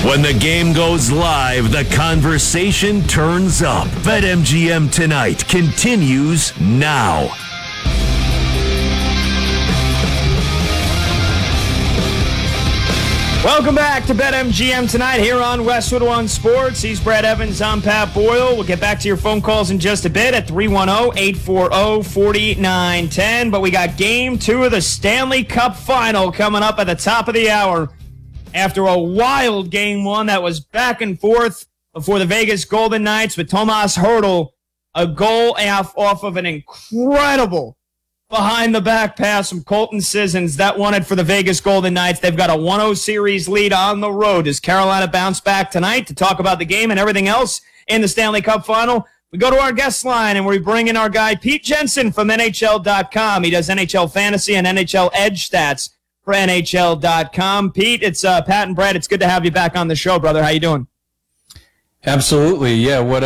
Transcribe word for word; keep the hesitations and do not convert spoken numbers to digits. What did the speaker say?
When the game goes live, the conversation turns up. BetMGM Tonight continues now. Welcome back to BetMGM Tonight here on Westwood One Sports. He's Brad Evans. I'm Pat Boyle. We'll get back to your phone calls in just a bit at three one zero, eight four zero, four nine one zero. But we got game two of the Stanley Cup Final coming up at the top of the hour after a wild game one that was back and forth before the Vegas Golden Knights with Tomas Hertl, a goal off, off of an incredible behind-the-back pass from Colton Sissons. That won it for the Vegas Golden Knights. They've got a one oh series lead on the road. Does Carolina bounce back tonight? To talk about the game and everything else in the Stanley Cup Final, we go to our guest line, and we bring in our guy, Pete Jensen from N H L dot com. He does N H L Fantasy and N H L Edge Stats for N H L dot com. Pete, it's uh, Pat and Brad. It's good to have you back on the show, brother. How you doing? Absolutely. Yeah, what